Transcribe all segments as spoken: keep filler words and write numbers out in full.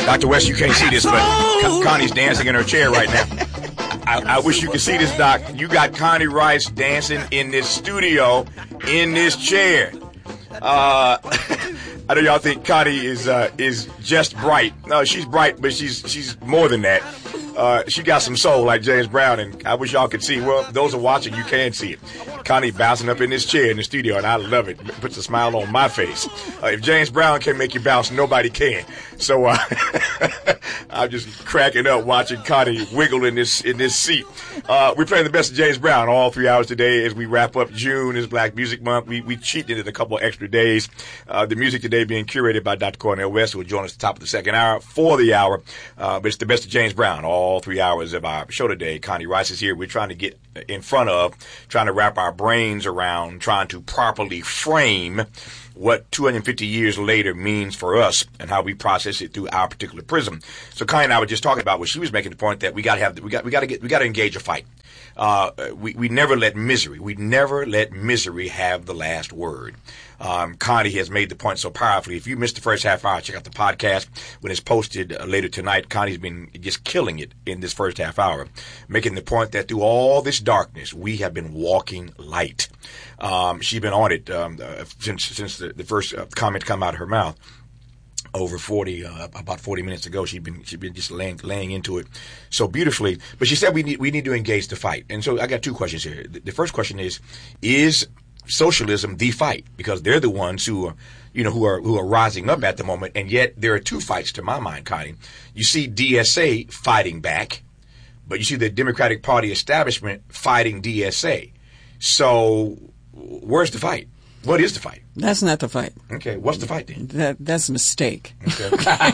Doctor West, you can't see this, but Con- Connie's dancing in her chair right now. I, I wish you could see this, Doc. You got Connie Rice dancing in this studio, in this chair. Uh, I know y'all think Connie is uh, is just bright. No, she's bright, but she's she's more than that. Uh, she got some soul like James Brown, and I wish y'all could see. Well, those are watching, you can see it. Connie bouncing up in this chair in the studio, and I love it. It puts a smile on my face. Uh, if James Brown can make you bounce, nobody can. So uh, I'm just cracking up watching Connie wiggle in this in this seat. Uh, we're playing the best of James Brown all three hours today as we wrap up June is Black Music Month. We we cheated it a couple of extra days. Uh, the music today being curated by Doctor Cornel West, who will join us at the top of the second hour for the hour. Uh, but it's the best of James Brown all three hours of our show today. Connie Rice is here. We're trying to get in front of, trying to wrap our brains around, trying to properly frame what two hundred fifty years later means for us and how we process it through our particular prism. So Connie and I were just talking about what she was making the point that we got to have, we got, we got to get, we got to engage a fight. Uh, we, we never let misery, we never let misery have the last word. Um, Connie has made the point so powerfully. If you missed the first half hour, check out the podcast when it's posted uh, later tonight. Connie's been just killing it in this first half hour, making the point that through all this darkness, we have been walking light. Um, she's been on it um, uh, since since the, the first uh, comment come out of her mouth. Over forty, uh, about forty minutes ago, she'd been she'd been just laying laying into it so beautifully. But she said we need we need to engage the fight. And so I got two questions here. The, the first question is: Is socialism the fight? Because they're the ones who are, you know, who are who are rising up at the moment. And yet there are two fights to my mind, Connie. You see D S A fighting back, but you see the Democratic Party establishment fighting D S A. So where's the fight? What is the fight? That's not the fight. Okay, what's the fight then? That that's a mistake. Okay.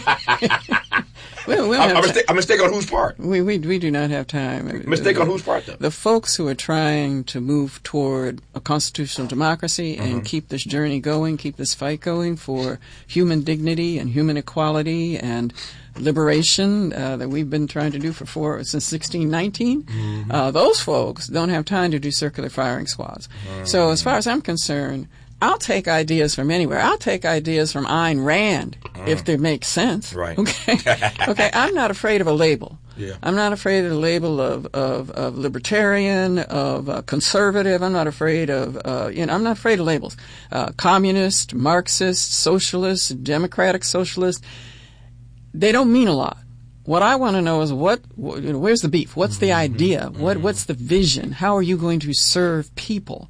we, we a, a, mistake, a mistake on whose part? We, we we do not have time. Mistake on whose part, though? The folks who are trying to move toward a constitutional democracy and mm-hmm. keep this journey going, keep this fight going for human dignity and human equality and liberation uh, that we've been trying to do for four since sixteen nineteen. Mm-hmm. Uh, those folks don't have time to do circular firing squads. Mm-hmm. So as far as I'm concerned, I'll take ideas from anywhere. I'll take ideas from Ayn Rand mm. if they make sense. Right. Okay. Okay. I'm not afraid of a label. Yeah. I'm not afraid of the label of of, of libertarian, of uh, conservative. I'm not afraid of uh, you know. I'm not afraid of labels. Uh, communist, Marxist, socialist, democratic socialist. They don't mean a lot. What I want to know is what, you know, where's the beef? What's the idea? Mm-hmm. What what's the vision? How are you going to serve people?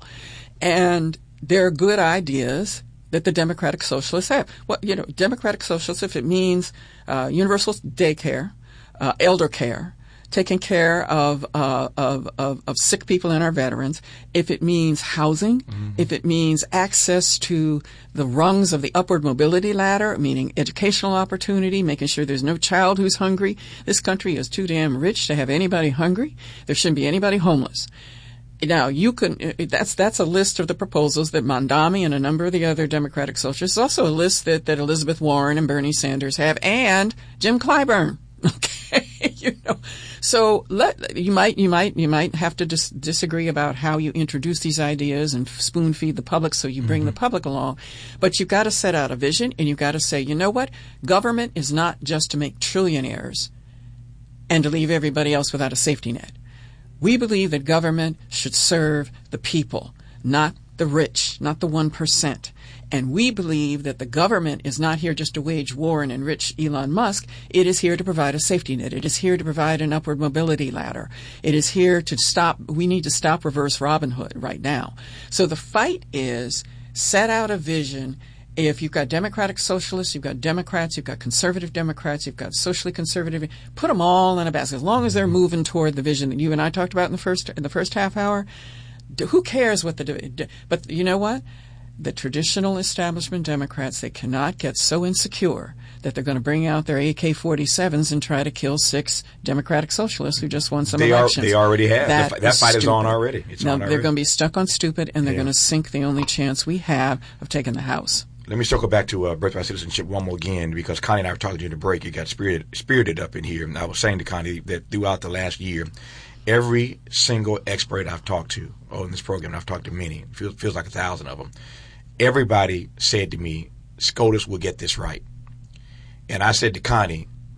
And there are good ideas that the Democratic Socialists have. Well, you know, Democratic Socialists, if it means uh, universal daycare, uh, elder care, taking care of, uh, of of of sick people and our veterans, if it means housing, mm-hmm. if it means access to the rungs of the upward mobility ladder, meaning educational opportunity, making sure there's no child who's hungry. This country is too damn rich to have anybody hungry. There shouldn't be anybody homeless. Now, you can, that's, that's a list of the proposals that Mondami and a number of the other Democratic Socialists, also a list that, that Elizabeth Warren and Bernie Sanders have, and Jim Clyburn. Okay. You know, so let, you might, you might, you might have to dis- disagree about how you introduce these ideas and spoon feed the public so you bring mm-hmm. the public along. But you've got to set out a vision and you've got to say, you know what? Government is not just to make trillionaires and to leave everybody else without a safety net. We believe that government should serve the people, not the rich, not the one percent. And we believe that the government is not here just to wage war and enrich Elon Musk. It is here to provide a safety net. It is here to provide an upward mobility ladder. It is here to stop, we need to stop reverse Robin Hood right now. So the fight is set out a vision. If you've got Democratic Socialists, you've got Democrats, you've got conservative Democrats, you've got socially conservative, put them all in a basket. As long as they're moving toward the vision that you and I talked about in the first in the first half hour, who cares what the – but you know what? The traditional establishment Democrats, they cannot get so insecure that they're going to bring out their A K forty-sevens and try to kill six Democratic Socialists who just won some they elections. Are, they already have. That, that, that fight is on already. It's now, on they're already. going to be stuck on stupid, and they're yeah. going to sink the only chance we have of taking the House. Let me circle back to uh, birthright citizenship one more again, because Connie and I were talking during the break. You got spirited, spirited up in here. And I was saying to Connie that throughout the last year, every single expert I've talked to oh, in this program, and I've talked to many, it feels, feels like a thousand of them, everybody said to me, SCOTUS will get this right. And I said to Connie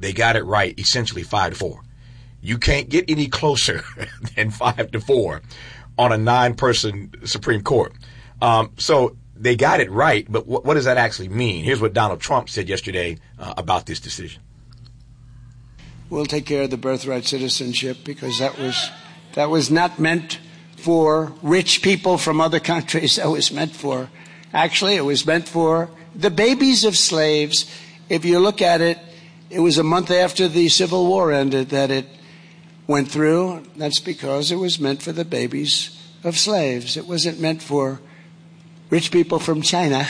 they got it right essentially five to four. You can't get any closer than five to four on a nine-person Supreme Court. Um, so they got it right, but w- what does that actually mean? Here's what Donald Trump said yesterday uh, about this decision. We'll take care of the birthright citizenship because that was that was not meant for rich people from other countries. That was meant for, actually, it was meant for the babies of slaves. If you look at it, it was a month after the Civil War ended that it went through. That's because it was meant for the babies of slaves. It wasn't meant for rich people from China.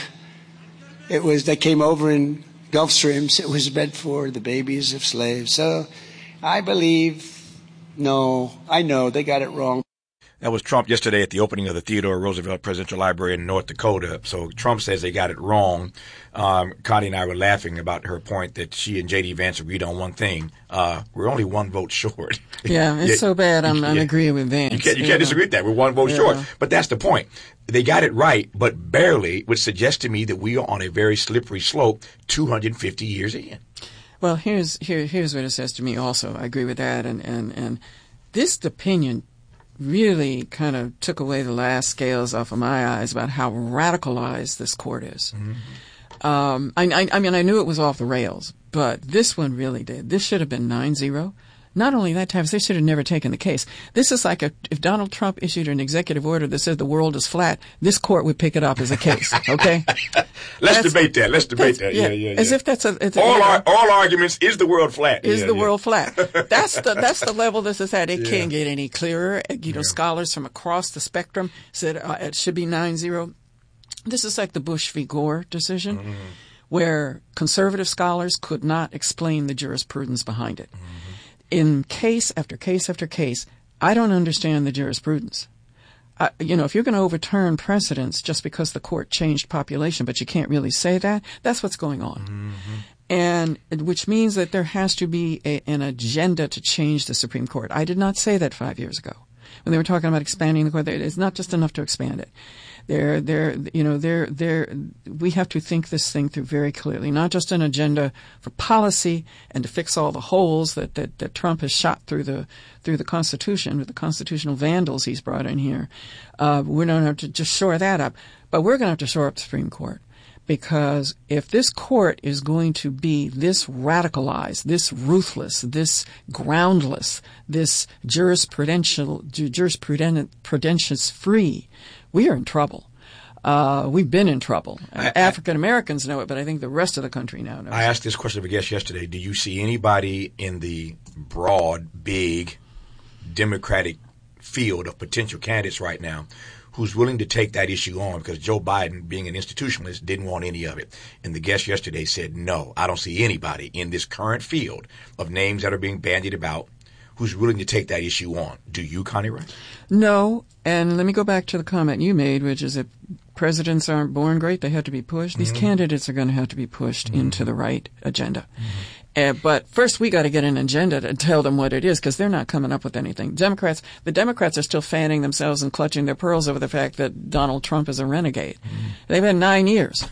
It was, they came over in Gulf Streams. It was meant for the babies of slaves. So I believe, no, I know they got it wrong. That was Trump yesterday at the opening of the Theodore Roosevelt Presidential Library in North Dakota. So Trump says they got it wrong. Um, Connie and I were laughing about her point that she and J D. Vance agreed on one thing. Uh, we're only one vote short. Yeah, it's yeah, so bad. I'm, I'm yeah, agreeing with Vance. You can't, you can't disagree with that. We're one vote yeah. short. But that's the point. They got it right, but barely, which suggests to me that we are on a very slippery slope two hundred fifty years in. Well, here's here, here's what it says to me also. I agree with that. And, and, and this opinion really kind of took away the last scales off of my eyes about how radicalized this court is. Mm-hmm. Um, I, I, I mean, I knew it was off the rails, but this one really did. This should have been nine zero. Not only that, Tavis, they should have never taken the case. This is like a, if Donald Trump issued an executive order that said the world is flat, this court would pick it up as a case, okay? Let's that's, debate that. Let's debate that. Yeah, yeah, yeah. As if that's a... It's all, a, ar- all arguments, is the world flat? Is yeah, the yeah. world flat? That's the that's the level this is at. It yeah. can't get any clearer. You know, yeah. scholars from across the spectrum said uh, it should be nine zero. This is like the Bush v. Gore decision, mm-hmm. where conservative scholars could not explain the jurisprudence behind it. Mm-hmm. In case after case after case, I don't understand the jurisprudence. Uh, you know, if you're going to overturn precedents just because the court changed population, but you can't really say that, that's what's going on. Mm-hmm. And which means that there has to be a, an agenda to change the Supreme Court. I did not say that five years ago when they were talking about expanding the court. It's not just enough to expand it. They're, they're, you know, they're, they're, we have to think this thing through very clearly, not just an agenda for policy and to fix all the holes that, that, that Trump has shot through the, through the Constitution with the constitutional vandals he's brought in here. Uh, we don't have to just shore that up, but we're going to have to shore up the Supreme Court. Because if this court is going to be this radicalized, this ruthless, this groundless, this jurisprudential, jurisprudentious free, we are in trouble. Uh, we've been in trouble. I, African Americans know it, but I think the rest of the country now knows. I asked this question of a guest yesterday. Do you see anybody in the broad, big Democratic field of potential candidates right now who's willing to take that issue on? Because Joe Biden, being an institutionalist, didn't want any of it. And the guest yesterday said, no, I don't see anybody in this current field of names that are being bandied about who's willing to take that issue on. Do you, Connie Rice? No. And let me go back to the comment you made, which is that presidents aren't born great. They have to be pushed. These mm-hmm. candidates are going to have to be pushed mm-hmm. into the right agenda. Mm-hmm. Uh, but first, we got to get an agenda to tell them what it is, because they're not coming up with anything. Democrats, the Democrats are still fanning themselves and clutching their pearls over the fact that Donald Trump is a renegade. Mm. They've had nine years.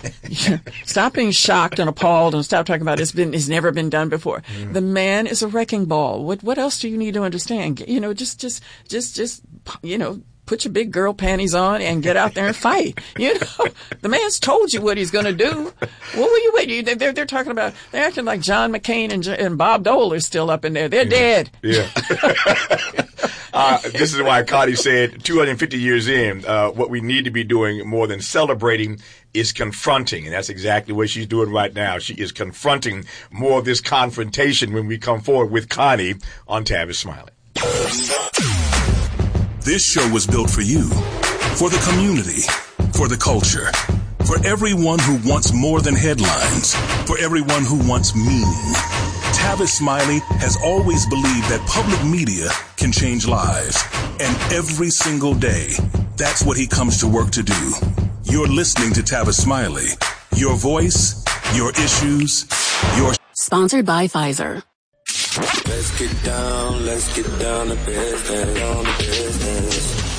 Stop being shocked and appalled, and stop talking about it's been, it's never been done before. Mm. The man is a wrecking ball. What, what else do you need to understand? You know, just, just, just, just, you know. Put your big girl panties on and get out there and fight. You know, the man's told you what he's going to do. What were you waiting? They're, they're talking about, they're acting like John McCain and, and Bob Dole are still up in there. They're yeah. dead. Yeah. uh, this is why Connie said two hundred fifty years in, uh, what we need to be doing more than celebrating is confronting. And that's exactly what she's doing right now. She is confronting more of this confrontation when we come forward with Connie on Tavis Smiley. This show was built for you, for the community, for the culture, for everyone who wants more than headlines, for everyone who wants meaning. Tavis Smiley has always believed that public media can change lives. And every single day, that's what he comes to work to do. You're listening to Tavis Smiley. Your voice, your issues, your... Sponsored by Pfizer. Let's get down, let's get down to business, down to business.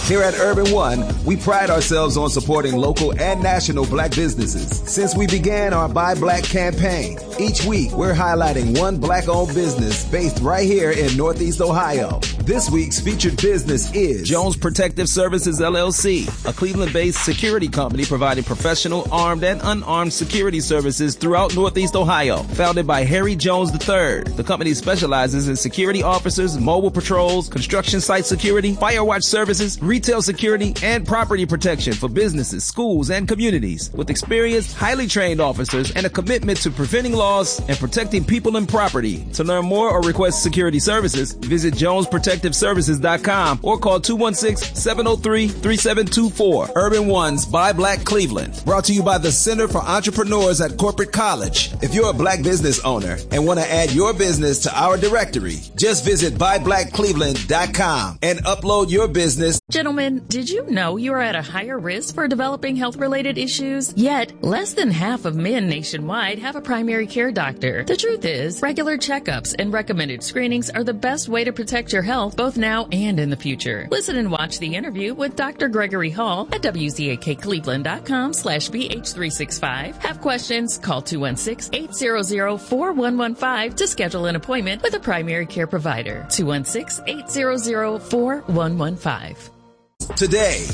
Here at Urban One, we pride ourselves on supporting local and national black businesses. Since we began our Buy Black campaign, each week we're highlighting one black-owned business based right here in Northeast Ohio. This week's featured business is Jones Protective Services, L L C, a Cleveland-based security company providing professional, armed, and unarmed security services throughout Northeast Ohio. Founded by Harry Jones the third, the company specializes in security officers, mobile patrols, construction site security, fire watch services, retail security, and property protection for businesses, schools, and communities. With experienced, highly trained officers and a commitment to preventing loss and protecting people and property. To learn more or request security services, visit jones protective services dot com or call two one six, seven oh three, three seven two four. Urban One's Buy Black Cleveland. Brought to you by the Center for Entrepreneurs at Corporate College. If you're a black business owner and want to add your business to our directory, just visit buy black cleveland dot com and upload your business. Gentlemen, did you know you are at a higher risk for developing health-related issues? Yet, less than half of men nationwide have a primary care doctor. The truth is, regular checkups and recommended screenings are the best way to protect your health both now and in the future. Listen and watch the interview with Doctor Gregory Hall at W Z A K Cleveland dot com slash B H three sixty-five. Have questions? Call two one six, eight hundred, four one one five to schedule an appointment with a primary care provider. two one six, eight hundred, four one one five. Today.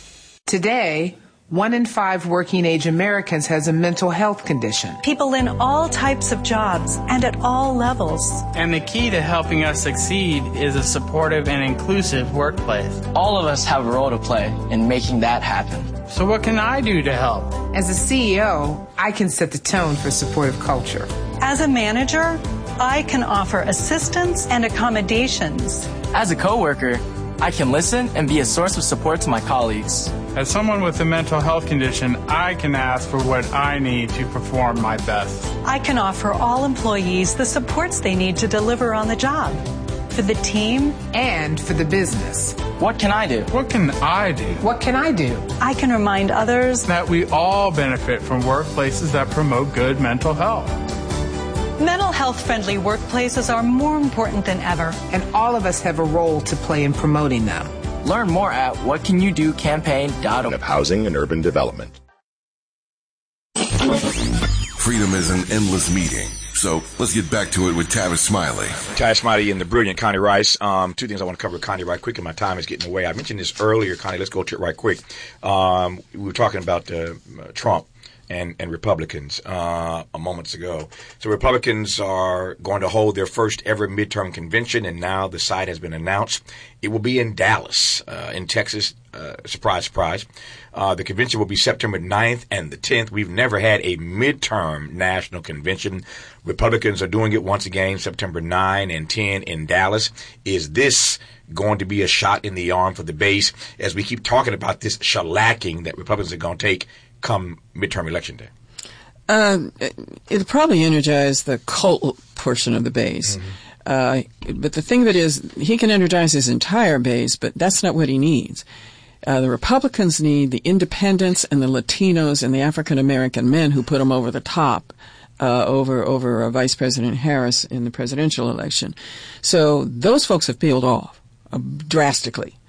Today, one in five working-age Americans has a mental health condition. People in all types of jobs and at all levels. And the key to helping us succeed is a supportive and inclusive workplace. All of us have a role to play in making that happen. So what can I do to help? As a C E O, I can set the tone for supportive culture. As a manager, I can offer assistance and accommodations. As a coworker, I can listen and be a source of support to my colleagues. As someone with a mental health condition, I can ask for what I need to perform my best. I can offer all employees the supports they need to deliver on the job. For the team and for the business. What can I do? What can I do? What can I do? I can remind others that we all benefit from workplaces that promote good mental health. Mental health-friendly workplaces are more important than ever. And all of us have a role to play in promoting them. Learn more at what can you do campaign dot org. Of Housing and Urban Development. Freedom is an endless meeting. So let's get back to it with Tavis Smiley. Tavis Smiley and the brilliant Connie Rice. Um, two things I want to cover with Connie right quick, and my time is getting away. I mentioned this earlier, Connie. Let's go to it right quick. Um, we were talking about uh, Trump and, and Republicans uh, a moments ago. So Republicans are going to hold their first ever midterm convention, and now the site has been announced. It will be in Dallas, uh, in Texas. Uh, surprise, surprise. Uh, the convention will be September ninth and the tenth. We've never had a midterm national convention. Republicans are doing it once again, September ninth and tenth in Dallas. Is this going to be a shot in the arm for the base as we keep talking about this shellacking that Republicans are going to take come midterm election day? Uh, it'll probably energize the cult portion of the base. Mm-hmm. Uh, but the thing of it is, he can energize his entire base, but that's not what he needs. Uh, the Republicans need the independents and the Latinos and the African American men who put them over the top uh, over over uh, Vice President Harris in the presidential election. So those folks have peeled off uh, drastically.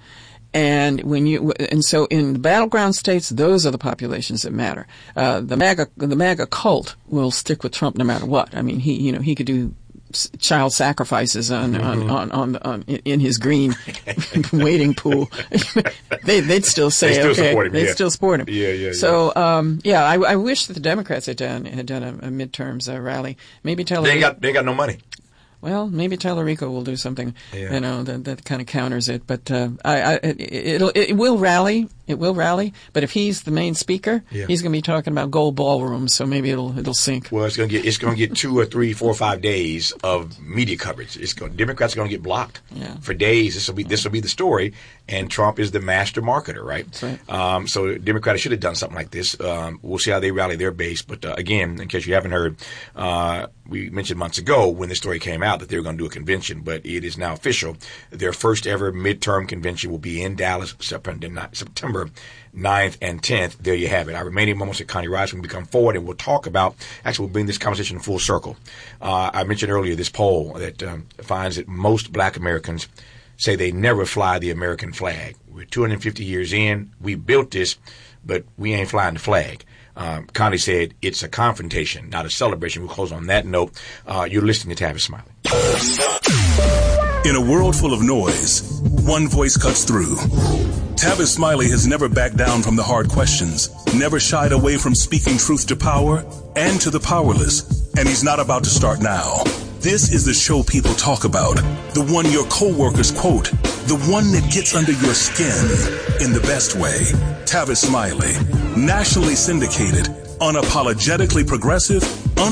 And when you and so in the battleground states, those are the populations that matter. Uh, the MAGA the MAGA cult will stick with Trump no matter what. I mean, he you know he could do child sacrifices on mm-hmm. on, on, on, on in his green wading pool. they, they'd still say, they still okay, support him, they'd yeah. still support him. Yeah, yeah, so, yeah. um, yeah, I, I wish that the Democrats had done had done a, a midterms uh, rally. Maybe tell they ain't got they ain't got no money. Well, maybe Tellerico will do something, yeah. you know, that, that kind of counters it. But uh, I, I, it, it'll, it will rally. It will rally. But if he's the main speaker, yeah. he's going to be talking about gold ballrooms. So maybe it'll it'll sink. Well, it's going to get it's going to get two or three, four or five days of media coverage. It's going Democrats are going to get blocked yeah. for days. This will be this will be the story. And Trump is the master marketer, right? That's right. Um, so Democrats should have done something like this. Um, we'll see how they rally their base. But uh, again, in case you haven't heard, uh, we mentioned months ago when the story came out that they were going to do a convention, but it is now official. Their first ever midterm convention will be in Dallas, September ninth and tenth. There you have it. Our remaining moments at Connie Rice when we come forward, and we'll talk about, actually we'll bring this conversation full circle. Uh, I mentioned earlier this poll that um, finds that most black Americans say they never fly the American flag. We're two hundred fifty years in. We built this, but we ain't flying the flag. Um, Connie said it's a confrontation, not a celebration. We'll close on that note. Uh, you're listening to Tavis Smiley. In a world full of noise, one voice cuts through. Tavis Smiley has never backed down from the hard questions, never shied away from speaking truth to power and to the powerless, and he's not about to start now. This is the show people talk about, the one your coworkers quote, the one that gets under your skin in the best way. Tavis Smiley, nationally syndicated, unapologetically progressive,